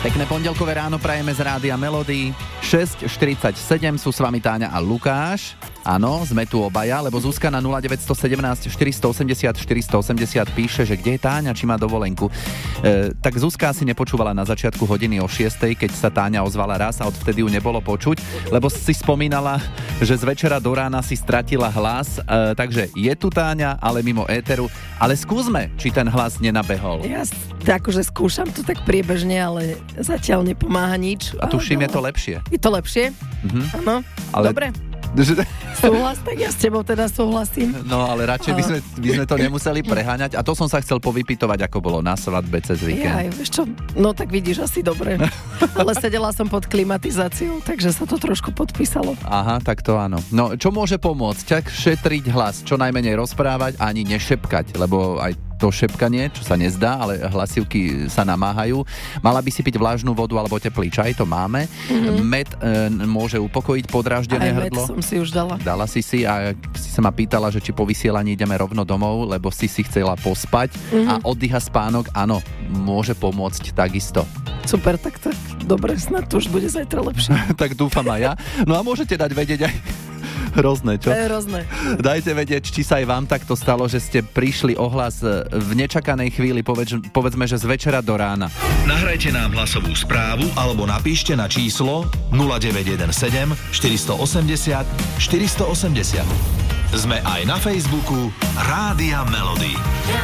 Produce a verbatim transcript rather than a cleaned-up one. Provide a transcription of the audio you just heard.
Pekné pondelkové ráno prajeme z Rádia Melody. šesť štyridsaťsedem sú s vami Táňa a Lukáš. Áno, sme tu obaja, lebo Zuzka na nula deväť jedna sedem štyri osem nula štyri osem nula píše, že kde je Táňa, či má dovolenku. E, tak Zuzka asi nepočúvala na začiatku hodiny o šiestej, keď sa Táňa ozvala raz a odvtedy ju nebolo počuť, lebo si spomínala, že z večera do rána si stratila hlas. E, takže je tu Táňa, ale mimo éteru. Ale skúsme, či ten hlas nenabehol. Ja akože skúšam to tak priebežne, ale zatiaľ nepomáha nič. A tuším, ale... je to lepšie. Je to lepšie? Áno, Mhm. Ale... dobre. Súhlas, tak ja s tebou teda súhlasím. No ale radšej by sme, by sme to nemuseli preháňať a to som sa chcel povypytovať, ako bolo na svadbe cez víkend. Jaj, vieš čo, no tak vidíš, asi dobre. Ale sedela som pod klimatizáciou, takže sa to trošku podpísalo. Aha, tak to áno. No čo môže pomôcť? Tak šetriť hlas, čo najmenej rozprávať, ani nešepkať, lebo aj to šepkanie, čo sa nezdá, ale hlasivky sa namáhajú. Mala by si piť vlažnú vodu alebo teplý čaj, to máme. Mm-hmm. Med e, môže upokojiť podráždené aj hrdlo. Aj med som si už dala. Dala si si a si sa ma pýtala, že či po vysielaní ideme rovno domov, lebo si si chcela pospať. Mm-hmm. A oddych a spánok, áno, môže pomôcť takisto. Super, tak tak dobre, snad to už bude zajtra lepšie. Tak dúfam aj ja. No a môžete dať vedieť aj hrozné, čo? To je hrozné. Dajte vedieť, či sa aj vám takto stalo, že ste prišli o hlas v nečakanej chvíli, povedz, povedzme, že z večera do rána. Nahrajte nám hlasovú správu alebo napíšte na číslo nula deväť jeden sedem štyri osem nula štyri osem nula. Sme aj na Facebooku Rádia Melody.